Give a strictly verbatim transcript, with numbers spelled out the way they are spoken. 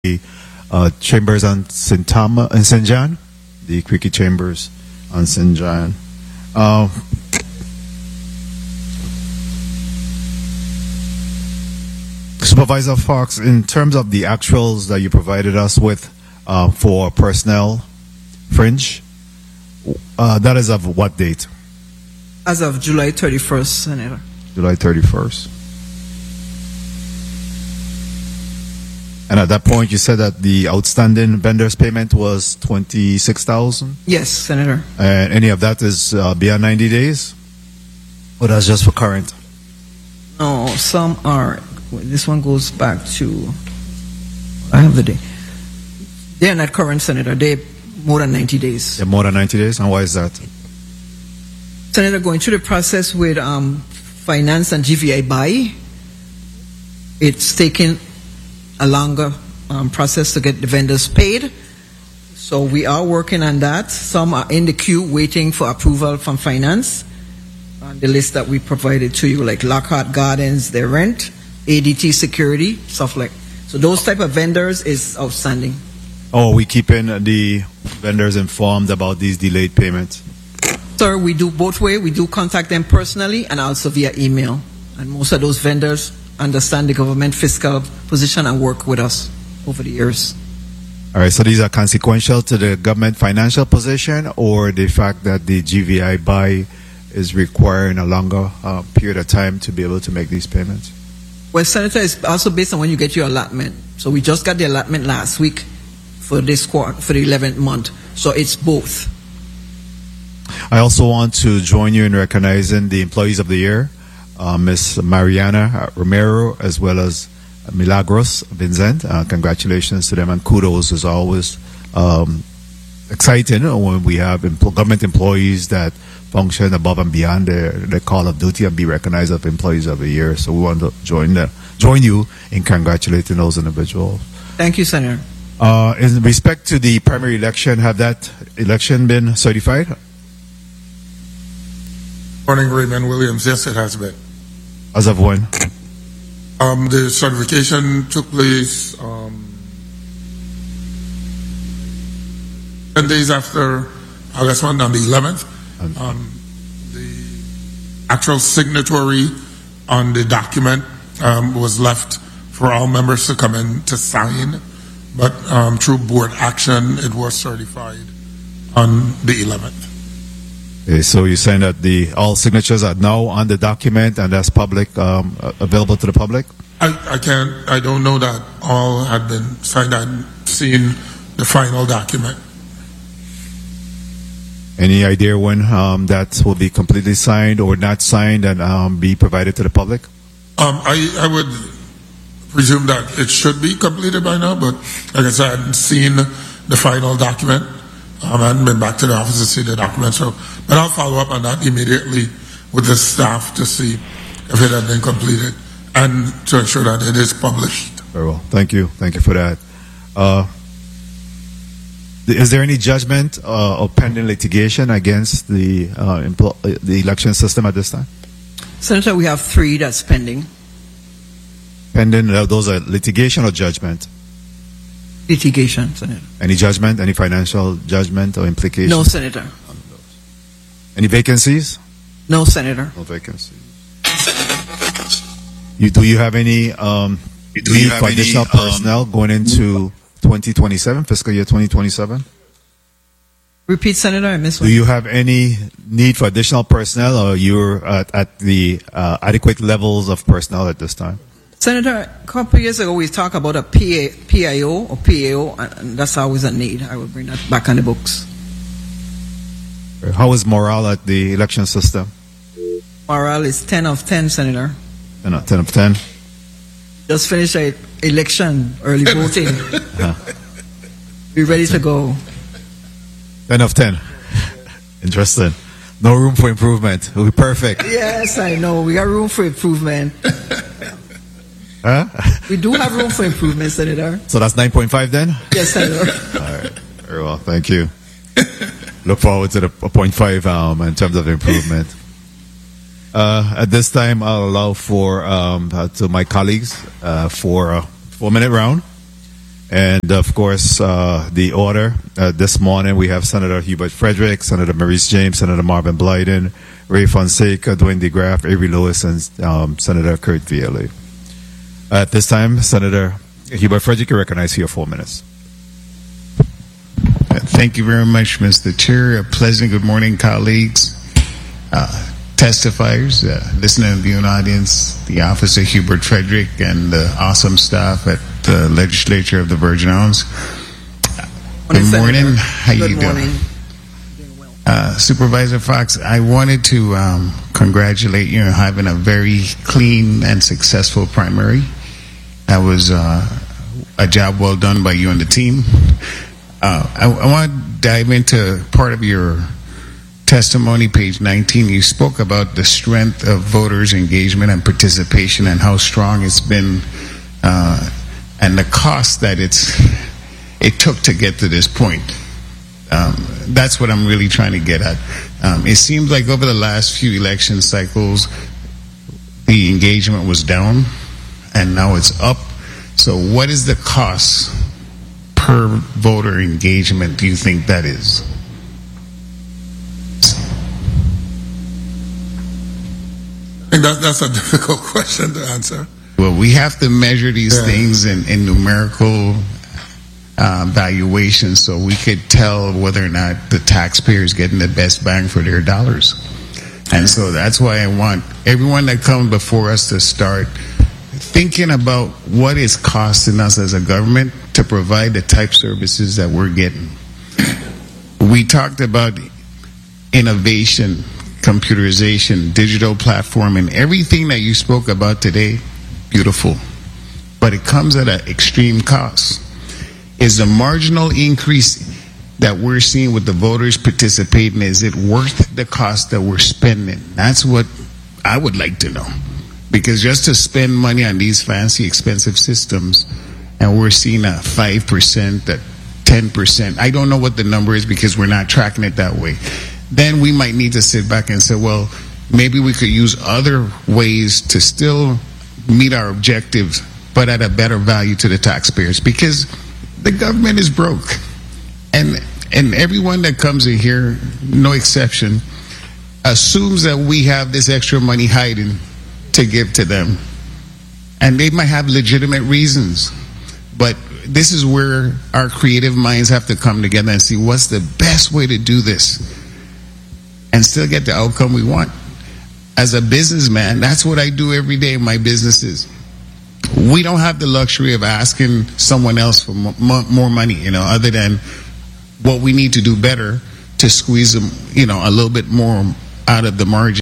the uh, chambers on Saint Thomas and Saint John, the cricket chambers on Saint John. Uh, Supervisor Fox, in terms of the actuals that you provided us with uh, for personnel fringe, uh, that is of what date? As of July thirty-first, Senator. July thirty-first. And at that point, you said that the outstanding vendors payment was twenty-six thousand dollars? Yes, Senator. And any of that is uh, beyond ninety days? Or that's just for current? No, some are. This one goes back to, I have the day. They're not current, Senator. They're more than ninety days. Yeah, more than ninety days? And why is that? Senator, going through the process with um, finance and G V I buy, it's taken a longer um, process to get the vendors paid. So we are working on that. Some are in the queue waiting for approval from finance on the list that we provided to you, like Lockhart Gardens, their rent, A D T Security, stuff like. So those type of vendors is outstanding. Oh, we keeping the vendors informed about these delayed payments? Sir, we do both ways. We do contact them personally and also via email. And most of those vendors understand the government fiscal position and work with us over the years. All right, so these are consequential to the government financial position, or the fact that the G V I buy is requiring a longer uh, period of time to be able to make these payments? Well, Senator, it's also based on when you get your allotment. So we just got the allotment last week for this quarter, for the eleventh month. So it's both. I also want to join you in recognizing the Employees of the Year, uh, Miss Mariana Romero, as well as Milagros Vincent. Uh, congratulations to them, and kudos as always. Um, exciting when we have empl- government employees that function above and beyond their, their call of duty and be recognized as Employees of the Year. So we want to join the, join you in congratulating those individuals. Thank you, Senator. Uh, in respect to the primary election, have that election been certified? Morning, Raymond Williams. Yes, it has been. As of when? Um, the certification took place um, ten days after August first, on the eleventh. Um, the actual signatory on the document um, was left for all members to come in to sign, but um, through board action, it was certified on the eleventh. Okay, so you're saying that the all signatures are now on the document and that's public, um, available to the public? I, I can't, I don't know that all had been signed. I've seen the final document. Any idea when um, that will be completely signed or not signed and um, be provided to the public? Um, I, I would presume that it should be completed by now, but like I said, I hadn't seen the final document. Um, I hadn't been back to the office to see the document, so, but I'll follow up on that immediately with the staff to see if it had been completed and to ensure that it is published. Very well. Thank you. Thank you for that. Uh, is there any judgment uh, or pending litigation against the uh, empl- the election system at this time? Senator, we have three that's pending. Pending, uh, those are litigation or judgment? Litigation, Senator. Any judgment, any financial judgment or implication? No, Senator. Any vacancies? No, Senator. No vacancies. You, do you have any um, do need you have for any, additional um, personnel going into twenty twenty-seven, fiscal year twenty twenty-seven? Repeat, Senator. I missed one. Do you have any need for additional personnel, or you're at, at the uh, adequate levels of personnel at this time? Senator, a couple of years ago we talked about a P A, P I O or P A O, and that's always a need. I will bring that back on the books. How is morale at the election system? Morale is ten of ten, Senator. ten of ten. Of ten? Just finished a election, early voting. Uh, Be ready to go. ten of ten. Interesting. No room for improvement. It'll be perfect. Yes, I know. We got room for improvement. Huh? We do have room for improvement, Senator. So that's nine point five then? Yes, Senator. All right. Very well. Thank you. Look forward to the point five um, in terms of improvement. Uh, at this time, I'll allow for um, uh, to my colleagues uh, for a four-minute round. And of course, uh, the order uh, this morning we have Senator Hubert Frederick, Senator Maurice James, Senator Marvin Blyden, Ray Fonseca, Dwayne DeGraff, Avery Lewis, and um, Senator Kurt Vieille. At this time, Senator Hubert Frederick, you recognize for your four minutes. Thank you very much, Mister Chair. A pleasant good morning, colleagues, uh, testifiers, uh, listening viewing audience, the Officer Hubert Frederick, and the awesome staff at the Legislature of the Virgin Islands. Good morning. Senator. How Good you morning. doing? Uh, Supervisor Fox, I wanted to um, congratulate you on having a very clean and successful primary. That was uh, a job well done by you and the team. Uh, I, I want to dive into part of your testimony, page nineteen. You spoke about the strength of voters' engagement and participation and how strong it's been, uh, and the cost that it's it took to get to this point. Um, that's what I'm really trying to get at. Um, it seems like over the last few election cycles, the engagement was down, and now it's up. So what is the cost per voter engagement do you think that is? I think that, that's a difficult question to answer. Well, we have to measure these Yeah. things in, in numerical uh, valuation so we could tell whether or not the taxpayer is getting the best bang for their dollars. And so that's why I want everyone that comes before us to start thinking about what it's costing us as a government to provide the type services that we're getting. We talked about innovation, computerization, digital platform, and everything that you spoke about today, beautiful. But it comes at an extreme cost. Is the marginal increase that we're seeing with the voters participating, is it worth the cost that we're spending? That's what I would like to know. Because just to spend money on these fancy, expensive systems, and we're seeing a five percent, a ten percent, I don't know what the number is because we're not tracking it that way. Then we might need to sit back and say, well, maybe we could use other ways to still meet our objectives, but at a better value to the taxpayers, because the government is broke. And and everyone that comes in here, no exception, assumes that we have this extra money hiding to give to them. And they might have legitimate reasons. But this is where our creative minds have to come together and see what's the best way to do this and still get the outcome we want. As a businessman, that's what I do every day in my businesses. We don't have the luxury of asking someone else for mo- more money, you know, other than what we need to do better to squeeze them, you know, a little bit more out of the margin.